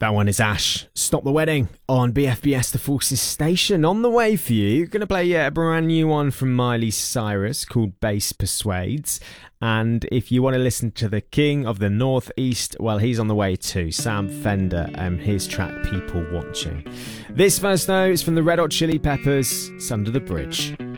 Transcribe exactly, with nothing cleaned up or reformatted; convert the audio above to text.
That one is Ash. Stop the Wedding on B F B S The Forces Station. On the way for you, going to play yeah, a brand new one from Miley Cyrus called Bass Persuades. And if you want to listen to the King of the Northeast, well, he's on the way too. Sam Fender and his track People Watching. This verse, though, is from the Red Hot Chili Peppers. It's Under the Bridge.